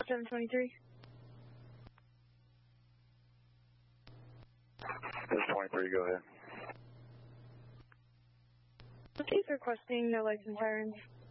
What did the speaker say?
723. This 23, go ahead. He's requesting no license sirens.